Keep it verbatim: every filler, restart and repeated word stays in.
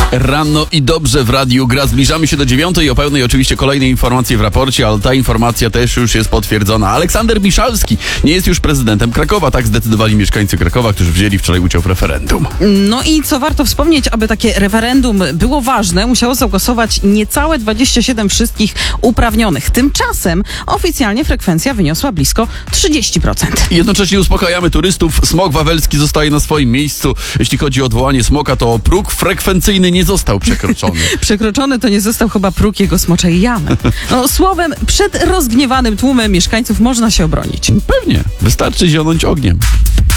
Rano i dobrze w Radiu Gra. Zbliżamy się do dziewiątej, o pełnej oczywiście kolejnej informacji w raporcie, ale ta informacja też już jest potwierdzona. Aleksander Miszalski nie jest już prezydentem Krakowa. Tak zdecydowali mieszkańcy Krakowa, którzy wzięli wczoraj udział w referendum. No i co warto wspomnieć, aby takie referendum było ważne, musiało zagłosować niecałe dwadzieścia siedem wszystkich uprawnionych. Tymczasem oficjalnie frekwencja wyniosła blisko trzydzieści procent. Jednocześnie uspokajamy turystów. Smok wawelski zostaje na swoim miejscu. Jeśli chodzi o odwołanie smoka, to próg frekwencyjny nie został przekroczony. Przekroczony to nie został chyba próg jego smoczej jamy. No, słowem, przed rozgniewanym tłumem mieszkańców można się obronić. Pewnie. Wystarczy zionąć ogniem.